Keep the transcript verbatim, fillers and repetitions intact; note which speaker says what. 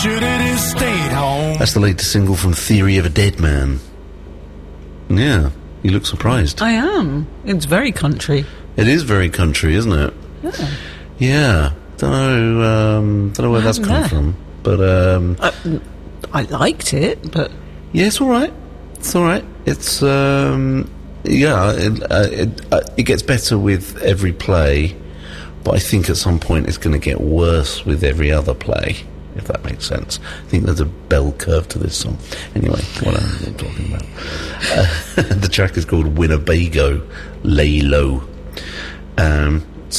Speaker 1: Should it have stayed home?
Speaker 2: That's the latest single from Theory of a Dead Man. Yeah, you look surprised.
Speaker 3: I am. It's very country.
Speaker 2: It is very country, isn't it?
Speaker 3: Yeah.
Speaker 2: Yeah. Don't know, um, don't know where
Speaker 3: I
Speaker 2: that's come
Speaker 3: haven't
Speaker 2: from. But, um...
Speaker 3: I, I liked it, but...
Speaker 2: Yeah, it's alright. It's alright. It's, um... Yeah, it, uh, it, uh, it gets better with every play, but I think at some point it's going to get worse with every other play, if that makes sense. I think there's a bell curve to this song. Anyway, what am I talking about? Uh, the track is called Winnebago, Lay Low. Um,